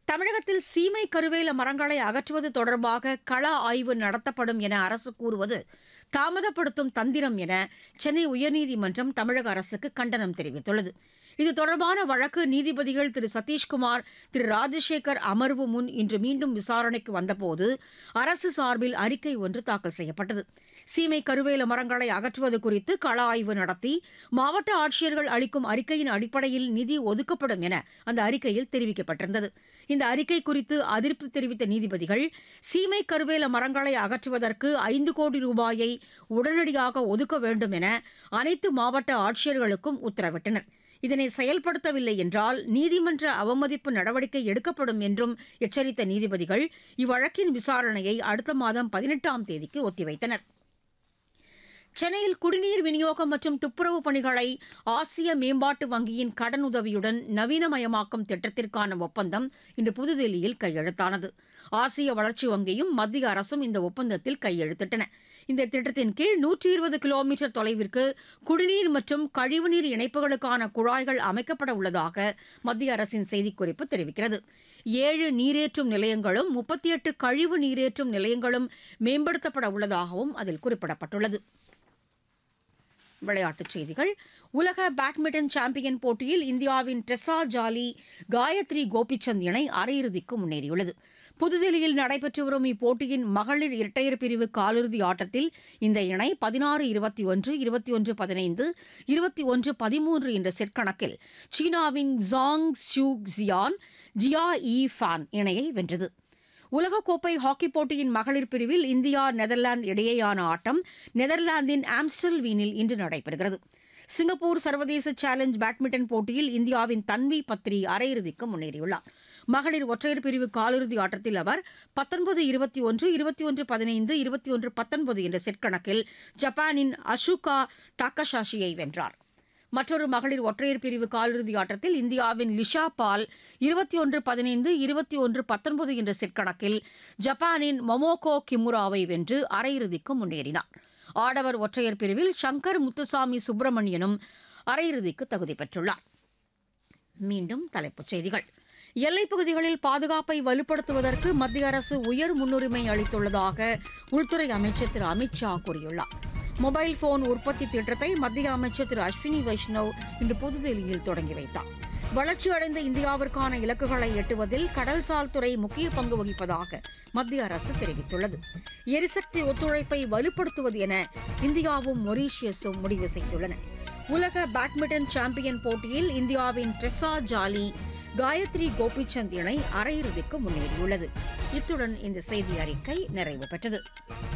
தமிழகத்தில் சீமை கருவேல மரங்களை அகற்றுவது தொடர்பாக கள ஆய்வு நடத்தப்படும் என அரசு கூறுவது தாமதப்படுத்தும் தந்திரம் என சென்னை உயர்நீதிமன்றம் தமிழக அரசுக்கு கண்டனம் தெரிவித்துள்ளது. இது தொடர்பான வழக்கு நீதிபதிகள் திரு சதீஷ்குமார், திரு ராஜசேகர் அமர்வு முன் இன்று மீண்டும் விசாரணைக்கு வந்தபோது அரசு சார்பில் அறிக்கை ஒன்று தாக்கல் செய்யப்பட்டது. சீமை கருவேல மரங்களை அகற்றுவது குறித்து கள ஆய்வு நடத்தி மாவட்ட ஆட்சியர்கள் அளிக்கும் அறிக்கையின் அடிப்படையில் நிதி ஒதுக்கப்படும் என அந்த அறிக்கையில் தெரிவிக்கப்பட்டிருந்தது. இந்த அறிக்கை குறித்து அதிருப்தி தெரிவித்த நீதிபதிகள், சீமை கருவேல மரங்களை அகற்றுவதற்கு 5 கோடி ரூபாயை உடனடியாக ஒதுக்க வேண்டும் என அனைத்து மாவட்ட ஆட்சியர்களுக்கும் உத்தரவிட்டனர். இதனை செயல்படுத்தவில்லை என்றால் நீதிமன்ற அவமதிப்பு நடவடிக்கை எடுக்கப்படும் என்றும் எச்சரித்த நீதிபதிகள் இவ்வழக்கின் விசாரணையை அடுத்த மாதம் 18ஆம் தேதிக்கு ஒத்திவைத்தனர். சென்னையில் குடிநீர் விநியோகம் மற்றும் துப்புரவு பணிகளை ஆசிய மேம்பாட்டு வங்கியின் கடனுதவியுடன் நவீனமயமாக்கும் திட்டத்திற்கான ஒப்பந்தம் இன்று புதுதில்லியில் கையெழுத்தானது. ஆசிய வளர்ச்சி வங்கியும் மத்திய அரசும் இந்த ஒப்பந்தத்தில் கையெழுத்திட்டன. இந்த திட்டத்தின் கீழ் 120 கிலோமீட்டர் தொலைவிற்கு குடிநீர் மற்றும் கழிவுநீர் இணைப்புகளுக்கான குழாய்கள் அமைக்கப்பட உள்ளதாக மத்திய அரசின் செய்திக்குறிப்பு தெரிவிக்கிறது. 7 நீரேற்றும் நிலையங்களும் 38 கழிவு நீரேற்றும் நிலையங்களும் மேம்படுத்தப்பட உள்ளதாகவும் அதில் குறிப்பிடப்பட்டுள்ளது. விளையாட்டுச் செய்திகள். உலக பேட்மிண்டன் சாம்பியன் போட்டியில் இந்தியாவின் ட்ரெஸா ஜாலி, காயத்ரி கோபிசந்த் இணை அரையிறுதிக்கு முன்னேறியுள்ளது. புதுதில்லியில் நடைபெற்று வரும் இப்போட்டியின் மகளிர் இரட்டையர் பிரிவு காலிறுதி ஆட்டத்தில் இந்த இணை 16-21, 21-15, 21-13 என்ற செட் கணக்கில் சீனாவின் ஜாங் ஷூ ஜியான், ஜியா ஈ ஃபான் இணையை வென்றது. உலகக்கோப்பை ஹாக்கிப் போட்டியின் மகளிர் பிரிவில் இந்தியா நெதர்லாந்து இடையேயான ஆட்டம் நெதர்லாந்தின் ஆம்ஸ்டல்வீனில் இன்று நடைபெறுகிறது. சிங்கப்பூர் சர்வதேச சேலஞ்ச் பேட்மிண்டன் போட்டியில் இந்தியாவின் தன்வி பத்ரி அரையிறுதிக்கு முன்னேறியுள்ளார். மகளிர் ஒற்றையர் பிரிவு காலிறுதி ஆட்டத்தில் அவர் 19-21, 21-15, 21-19 என்ற செட் கணக்கில் ஜப்பானின் அஷுகா டாக்கஷாஷியை வென்றார். மற்றொரு மகளிர் ஒற்றையர் பிரிவு காலிறுதி ஆட்டத்தில் இந்தியாவின் லிஷா பால் 21-15, 21-19 என்ற செட் கணக்கில் ஜப்பானின் மொமோகோ கிமுராவை வென்று அரையிறுதிக்கு முன்னேறினார். ஆடவர் ஒற்றையர் பிரிவில் சங்கர் முத்துசாமி சுப்பிரமணியனும் அரையிறுதிக்கு தகுதி பெற்றுள்ளார். மீண்டும் தலைப்புச் செய்திகள். எல்லைப் பகுதிகளில் பாதுகாப்பை வலுப்படுத்துவதற்கு மத்திய அரசு உயர் முன்னுரிமை அளித்துள்ளதாக உள்துறை அமைச்சர் திரு அமித் ஷா கூறியுள்ளார். மொபைல் போன் உற்பத்தி திட்டத்தை மத்திய அமைச்சர் திரு அஸ்வினி வைஷ்ணவ் இன்று புதுதில்லியில் தொடங்கி வைத்தார். வளர்ச்சியடைந்த இந்தியாவிற்கான இலக்குகளை எட்டுவதில் கடல்சார் துறை முக்கிய பங்கு வகிப்பதாக மத்திய அரசு தெரிவித்துள்ளது. எரிசக்தி ஒத்துழைப்பை வலுப்படுத்துவது என இந்தியாவும் மொரீஷியஸும் முடிவு செய்துள்ளன. உலக பேட்மிண்டன் சாம்பியன் போட்டியில் இந்தியாவின் ட்ரெஸா ஜாலி, காயத்ரி கோபிசந்த் இணை அரையிறுதிக்கு முன்னேறியுள்ளது. இத்துடன் இந்த செய்தி அறிக்கை நிறைவு பெற்றது.